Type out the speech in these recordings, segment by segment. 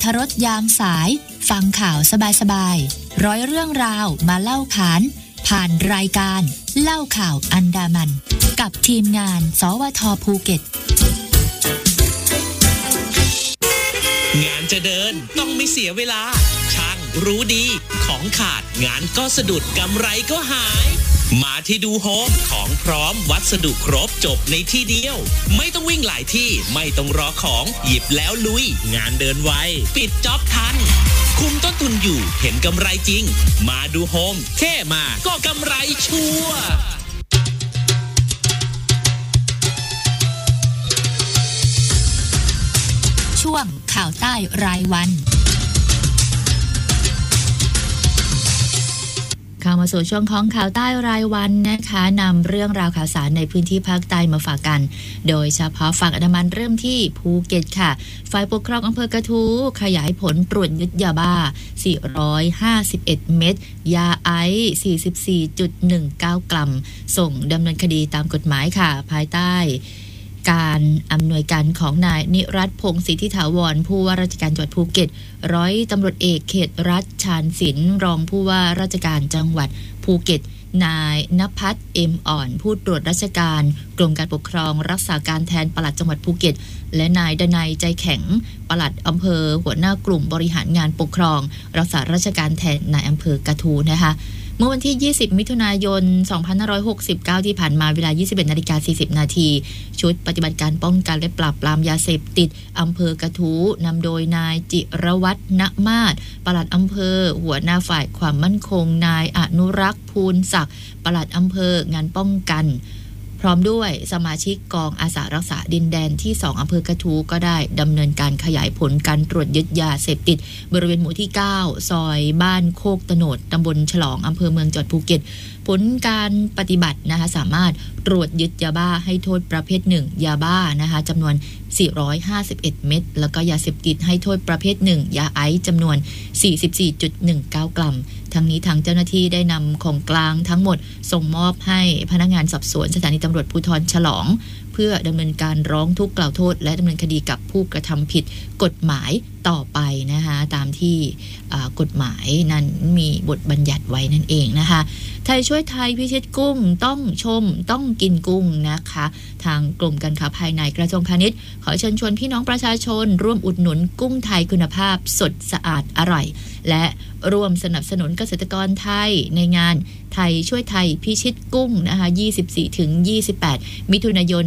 ทรสยามสายฟังข่าวสบายๆร้อยเรื่องราวมาเล่าขานผ่านรายการเล่าข่าวอันดามันกับทีมงานสวท.ภูเก็ตงานจะเดินต้องไม่เสียเวลาช่างรู้ดีของขาดงานก็สะดุดกำไรก็หายมาที่ดูโฮมของพร้อมวัสดุครบจบในที่เดียวไม่ต้องวิ่งหลายที่ไม่ต้องรอของหยิบแล้วลุยงานเดินไวปิดจ็อบทันคุมต้นทุนอยู่เห็นกำไรจริงมาดูโฮมแค่มาก็กำไรชัวร์ช่วงข่าวใต้รายวันเข้ามาสู่ช่วงของข่าวใต้รายวันนะคะนำเรื่องราวข่าวสารในพื้นที่ภาคใต้มาฝากกันโดยเฉพาะฝั่งอันดามันเริ่มที่ภูเก็ตค่ะฝ่ายปกครองอำเภอกระทู้ขยายผลตรวจยึดยาบ้า451เม็ดยาไอซ์ 44.19 กรัมส่งดำเนินคดีตามกฎหมายค่ะภายใต้การอำนวยการของนายนิรัตน์พงศ์สิทธิถาวรผู้ว่าราชการจังหวัดภูเก็ตร้อยตำรวจเอกเขตรัฐชาญศิลป์รองผู้ว่าราชการจังหวัดภูเก็ตนายณภัทรเอ็มอ่อนผู้ตรวจราชการกรมการปกครองรักษาการแทนปลัดจังหวัดภูเก็ตและนายดนัยใจแข็งปลัดอำเภอหัวหน้ากลุ่มบริหารงานปกครองรักษาราชการแทนนายอำเภอกระทู้นะคะเมื่อวันที่20มิถุนายน2569ที่ผ่านมาเวลา 21:40 นาทีชุดปฏิบัติการป้องกันและปราบปรามยาเสพติดอำเภอกระทู้นำโดยนายจิรวัฒน์ณมาศปลัดอำเภอหัวหน้าฝ่ายความมั่นคงนายอนุรักษ์ภูลศักดิ์ปลัดอำเภองานป้องกันพร้อมด้วยสมาชิกกองอาสารักษาดินแดนที่2อำเภอกระทู้ก็ได้ดำเนินการขยายผลการตรวจยึดยาเสพติดบริเวณหมู่ที่9ซอยบ้านโคกตโนดตำบลฉลองอำเภอเมืองจังหวัดภูเก็ตผลการปฏิบัตินะคะสามารถตรวจยึดยาบ้าให้โทษประเภท1ยาบ้านะคะจำนวน451เม็ดแล้วก็ยาเสพติดให้โทษประเภท1ยาไอซ์จำนวน 44.19 กรัมทั้งนี้ทางเจ้าหน้าที่ได้นำของกลางทั้งหมดส่งมอบให้พนักงานสอบสวนสถานีตำรวจภูธรฉลองเพื่อดำเนินการร้องทุกข์กล่าวโทษและดำเนินคดีกับผู้กระทำผิดกฎหมายต่อไปนะคะตามที่กฎหมายนั้นมีบทบัญญัติไว้นั่นเองนะคะไทยช่วยไทยพิชิตกุ้งต้องชมต้องกินกุ้งนะคะทางกรมการค้าภายในกระทรวงพาณิชย์ขอเชิญชวนพี่น้องประชาชนร่วมอุดหนุนกุ้งไทยคุณภาพสดสะอาดอร่อยและร่วมสนับสนุนเกษตรกรไทยในงานไทยช่วยไทยพิชิตกุ้งนะคะ 24-28 มิถุนายน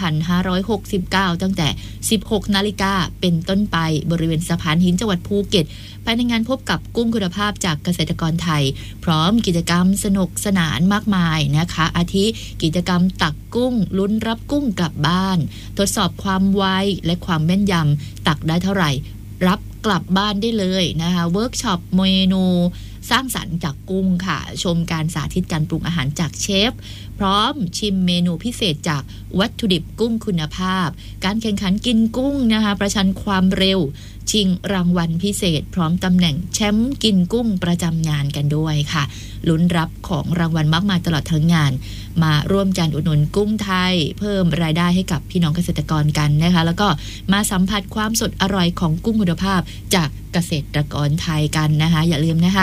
2569 ตั้งแต่ 16 นาฬิกาเป็นต้นไปบริเวณสะพานหินจังหวัดภูเก็ตภายในงานพบกับกุ้งคุณภาพจากเกษตรกรไทยพร้อมกิจกรรมสนุกสนานมากมายนะคะอาทิกิจกรรมตักกุ้งลุ้นรับกุ้งกลับบ้านทดสอบความไวและความแม่นยำตักได้เท่าไหร่รับกลับบ้านได้เลยนะคะเวิร์กช็อปเมนูสร้างสรรค์จากกุ้งค่ะชมการสาธิตการปรุงอาหารจากเชฟพร้อมชิมเมนูพิเศษจากวัตถุดิบกุ้งคุณภาพการแข่งขันกินกุ้งนะคะประชันความเร็วชิงรางวัลพิเศษพร้อมตำแหน่งแชมป์กินกุ้งประจำงานกันด้วยค่ะลุ้นรับของรางวัลมากมายตลอดทั้งงานมาร่วมกันอุดหนุนกุ้งไทยเพิ่มรายได้ให้กับพี่น้องเกษตรกรกันนะคะแล้วก็มาสัมผัสความสดอร่อยของกุ้งคุณภาพจากเกษตรกรไทยกันนะคะอย่าลืมนะคะ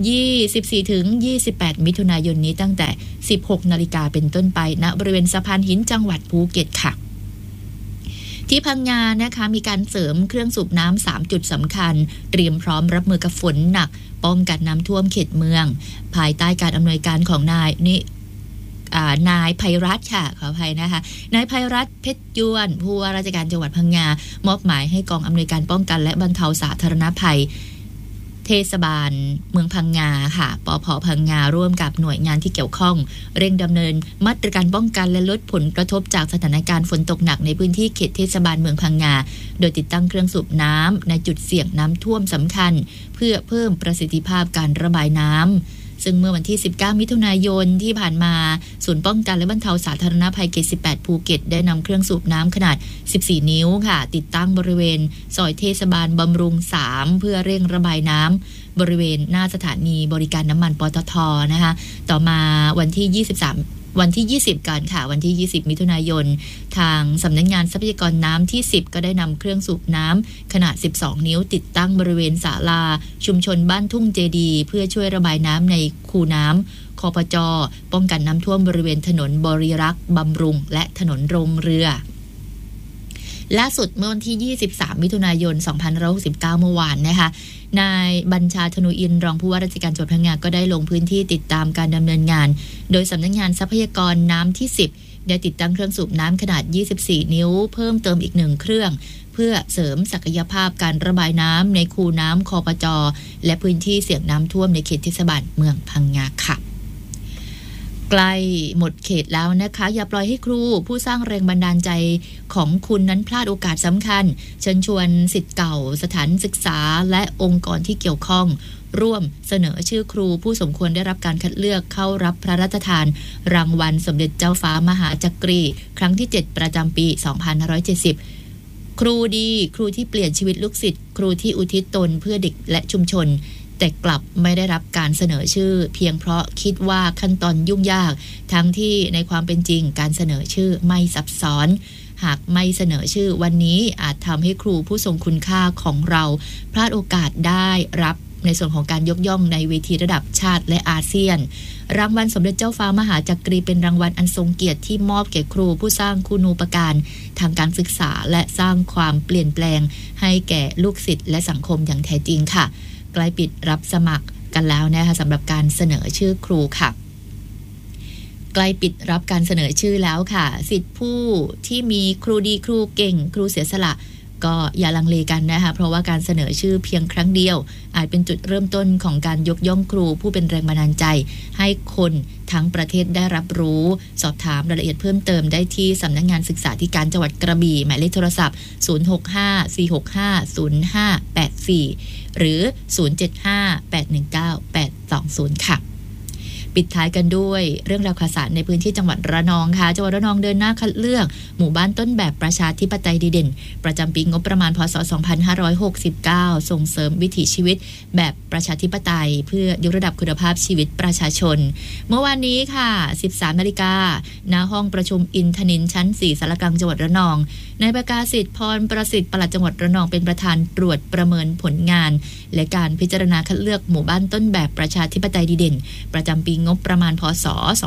24-28 มิถุนายนนี้ตั้งแต่ 16 นาฬิกาเป็นต้นไปณบริเวณสะพานหินจังหวัดภูเก็ตค่ะที่พังงานะคะมีการเสริมเครื่องสูบน้ำ3จุดสำคัญเตรียมพร้อมรับมือกับฝนหนักป้องกันน้ำท่วมเขตเมืองภายใต้การอำนวยการของนายไพรัตน์ค่ะขออภัยนะคะนายไพรัตน์เพชรยวนผู้ว่าราชการจังหวัดพังงามอบหมายให้กองอำนวยการป้องกันและบรรเทาสาธารณภัยเทศบาลเมืองพังงาค่ะปภ.พังงาร่วมกับหน่วยงานที่เกี่ยวข้องเร่งดำเนินมาตรการป้องกันและลดผลกระทบจากสถานการณ์ฝนตกหนักในพื้นที่เขตเทศบาลเมืองพังงาโดยติดตั้งเครื่องสูบน้ำในจุดเสี่ยงน้ำท่วมสำคัญเพื่อเพิ่มประสิทธิภาพการระบายน้ำซึ่งเมื่อวันที่19มิถุนายนที่ผ่านมาศูนย์ป้องกันและบรรเทาสาธารณภัยเขต18ภูเก็ตได้นำเครื่องสูบน้ำขนาด14นิ้วค่ะติดตั้งบริเวณซอยเทศบาลบำรุง3เพื่อเร่งระบายน้ำบริเวณหน้าสถานีบริการน้ำมันปตท.นะคะต่อมาวันที่23 วันที่20กันค่ะวันที่20มิถุนายนทางสำนักงานทรัพยากรน้ำที่10ก็ได้นำเครื่องสูบน้ำขนาด12นิ้วติดตั้งบริเวณศาลาชุมชนบ้านทุ่งเจดีเพื่อช่วยระบายน้ำในคูน้ำคปจ.ป้องกันน้ำท่วมบริเวณถนนบริรักษ์บำรุงและถนนโรงเรือล่าสุดเมื่อวันที่23มิถุนายน2569เมื่อวานนะคะนายบัญชาธนูอินทร์รองผู้ว่าราชการจังหวัดพังงาก็ได้ลงพื้นที่ติดตามการดำเนินงานโดยสำนักงานทรัพยากรน้ำที่10ได้ติดตั้งเครื่องสูบน้ำขนาด24นิ้วเพิ่มเติมอีก1เครื่องเพื่อเสริมศักยภาพการระบายน้ำในคูน้ำคปจ.และพื้นที่เสี่ยงน้ำท่วมในเขตเทศบาลเมืองพังงาค่ะใกล้หมดเขตแล้วนะคะอย่าปล่อยให้ครูผู้สร้างแรงบันดาลใจของคุณนั้นพลาดโอกาสสำคัญเชิญชวนศิษย์เก่าสถานศึกษาและองค์กรที่เกี่ยวข้องร่วมเสนอชื่อครูผู้สมควรได้รับการคัดเลือกเข้ารับพระราชทานรางวัลสมเด็จเจ้าฟ้ามหาจักรีครั้งที่7ประจำปี2570ครูดีครูที่เปลี่ยนชีวิตลูกศิษย์ครูที่อุทิศตนเพื่อเด็กและชุมชนแต่กลับไม่ได้รับการเสนอชื่อเพียงเพราะคิดว่าขั้นตอนยุ่งยากทั้งที่ในความเป็นจริงการเสนอชื่อไม่ซับซ้อนหากไม่เสนอชื่อวันนี้อาจทำให้ครูผู้ทรงคุณค่าของเราพลาดโอกาสได้รับในส่วนของการยกย่องในเวทีระดับชาติและอาเซียนรางวัลสมเด็จเจ้าฟ้ามหาจักรีเป็นรางวัลอันทรงเกียรติที่มอบแก่ครูผู้สร้างคุณูปการทางการศึกษาและสร้างความเปลี่ยนแปลงให้แก่ลูกศิษย์และสังคมอย่างแท้จริงค่ะใกล้ปิดรับสมัครกันแล้วนะคะสำหรับการเสนอชื่อครูค่ะใกล้ปิดรับการเสนอชื่อแล้วค่ะศิษย์ผู้ที่มีครูดีครูเก่งครูเสียสละก็อย่าลังเลกันนะคะเพราะว่าการเสนอชื่อเพียงครั้งเดียวอาจเป็นจุดเริ่มต้นของการยกย่องครูผู้เป็นแรงบันดาลใจให้คนทั้งประเทศได้รับรู้สอบถามรายละเอียดเพิ่มเติมได้ที่สำนักงานศึกษาธิการจังหวัดกระบี่หมายเลขโทรศัพท์0654650584หรือ0758198820ค่ะปิดท้ายกันด้วยเรื่องราวข่าวสารในพื้นที่จังหวัดระนองค่ะจังหวัดระนองเดินหน้าคัดเลือกหมู่บ้านต้นแบบประชาธิปไตยดีเด่นประจำปีงบประมาณพ.ศ. 2569ส่งเสริมวิถีชีวิตแบบประชาธิปไตยเพื่อยกระดับคุณภาพชีวิตประชาชนเมื่อวานนี้ค่ะ 13 นาฬิกาณห้องประชุมอินทนิลชั้น 4 สารกลางจังหวัดระนองนายประกาศิษฐ์พรประสิทธิ์ปลัดจังหวัดระนองเป็นประธานตรวจประเมินผลงานและการพิจารณาคัดเลือกหมู่บ้านต้นแบบประชาธิปไตยดีเด่นประจำปีงบประมาณพ.ศ.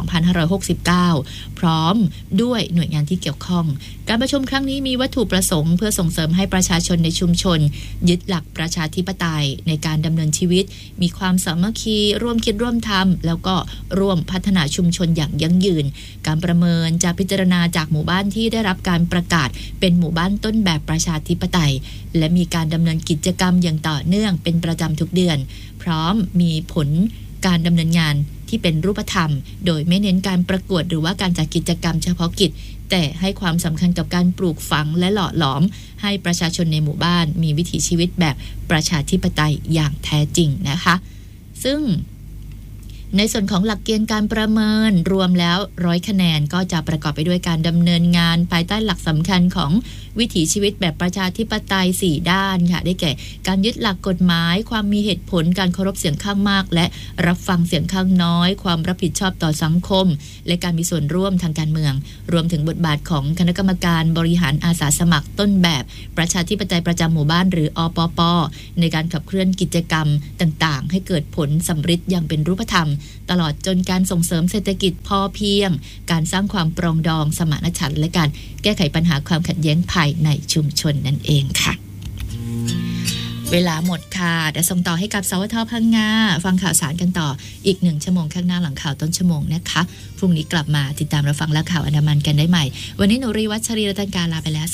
2569พร้อมด้วยหน่วยงานที่เกี่ยวข้องการประชุมครั้งนี้มีวัตถุประสงค์เพื่อส่งเสริมให้ประชาชนในชุมชนยึดหลักประชาธิปไตยในการดำเนินชีวิตมีความสามัคคีร่วมคิดร่วมทำแล้วก็ร่วมพัฒนาชุมชนอย่างยั่งยืนการประเมินจะพิจารณาจากหมู่บ้านที่ได้รับการประกาศเป็นหมู่บ้านต้นแบบประชาธิปไตยและมีการดำเนินกิจกรรมอย่างต่อเนื่องเป็นประจำทุกเดือนพร้อมมีผลการดำเนินงานที่เป็นรูปธรรมโดยไม่เน้นการประกวดหรือว่าการจัดกิจกรรมเฉพาะกิจแต่ให้ความสำคัญกับการปลูกฝังและหล่อหลอมให้ประชาชนในหมู่บ้านมีวิถีชีวิตแบบประชาธิปไตยอย่างแท้จริงนะคะซึ่งในส่วนของหลักเกณฑ์การประเมินรวมแล้ว100คะแนนก็จะประกอบไปด้วยการดำเนินงานภายใต้หลักสำคัญของวิถีชีวิตแบบประชาธิปไตย4ด้านค่ะได้แก่การยึดหลักกฎหมายความมีเหตุผลการเคารพเสียงข้างมากและรับฟังเสียงข้างน้อยความรับผิดชอบต่อสังคมและการมีส่วนร่วมทางการเมืองรวมถึงบทบาทของคณะกรรมการบริหารอาสาสมัครต้นแบบประชาธิปไตยประจำหมู่บ้านหรืออปป.ในการขับเคลื่อนกิจกรรมต่างๆให้เกิดผลสำฤทธิ์อย่างเป็นรูปธรรมตลอดจนการส่งเสริมเศรษฐกิจพอเพียงการสร้างความปรองดองสมานฉันท์และการแก้ไขปัญหาความขัดแย้งภายในชุมชนนั่นเองค่ะเวลาหมดค่ะเดี๋ยวส่งต่อให้กับสวท.พังงาฟังข่าวสารกันต่ออีก1ชั่วโมงข้างหน้าหลังข่าวต้นชั่วโมงนะคะพรุ่งนี้กลับมาติดตามรับฟังและข่าวอันดามันกันได้ใหม่วันนี้หนูรีวัชรีรัตนการลาไปแล้ว